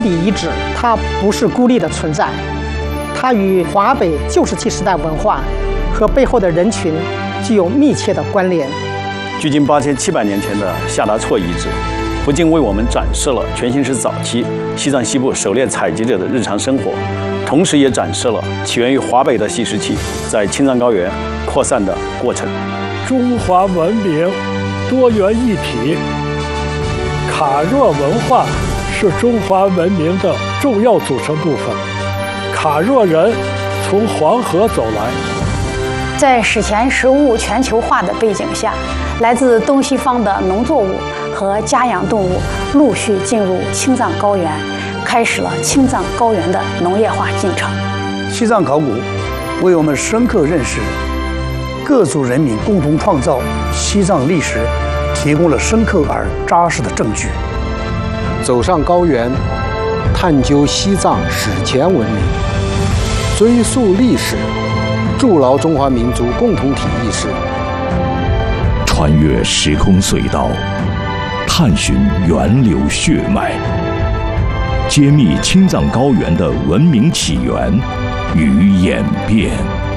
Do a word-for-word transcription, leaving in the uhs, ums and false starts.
地遗址它不是孤立的存在，它与华北旧石器时代文化和背后的人群具有密切的关联。 距今八千七百年前的夏达措遗址，不仅为我们展示了全新石早期西藏西部狩猎采集者的日常生活，同时也展示了起源于华北的细石器在青藏高原扩散的过程。 中华文明多元一体，卡若文化是中华文明的重要组成部分。卡若人从黄河走来， 在史前食物全球化的背景下，来自东西方的农作物和家养动物陆续进入青藏高原，开始了青藏高原的农业化进程。 西藏考古为我们深刻认识各族人民共同创造西藏历史提供了深刻而扎实的证据。 走上高原，探究西藏史前文明，追溯历史，筑牢中华民族共同体意识。 穿越时空隧道，探寻源流血脉，揭秘青藏高原的文明起源与演变。